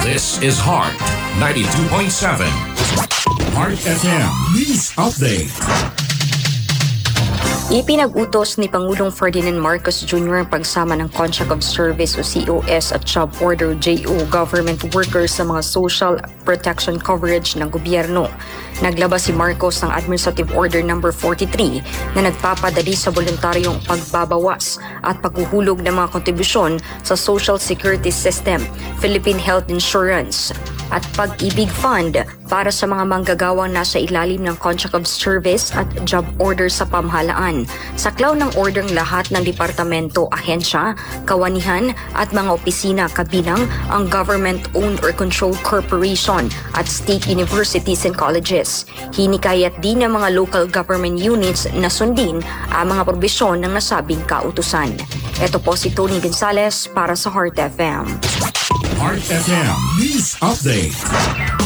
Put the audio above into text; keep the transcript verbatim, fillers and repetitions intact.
This is Heart ninety-two point seven. Heart F M News Update. Ipinag-utos ni Pangulong Ferdinand Marcos Junior ang pagsama ng Contract of Service o C O S at Job Order J O government workers sa mga social protection coverage ng gobyerno. Naglabas si Marcos ng Administrative Order number forty-three na nagpapadali sa voluntaryong pagbabawas at paghuhulog ng mga kontribusyon sa Social Security System, Philippine Health Insurance at Pag-ibig Fund para sa mga manggagawang nasa ilalim ng Contract of Service at Job Order sa pamahalaan. Saklaw ng order lahat ng departamento, ahensya, kawanihan at mga opisina kabilang ang government-owned or controlled corporation at state universities and colleges. Hinikayat din ng mga local government units na sundin ang mga probisyon ng nasabing kautusan. Ito po si Tony Gonzales para sa Heart F M. Heart F M News Update.